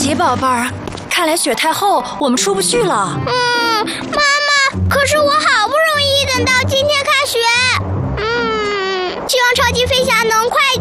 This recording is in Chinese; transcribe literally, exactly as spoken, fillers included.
急，宝贝儿，看来雪太厚，我们出不去了。 嗯，妈妈，可是我好不容易等到今天开学。嗯，希望超级飞侠能快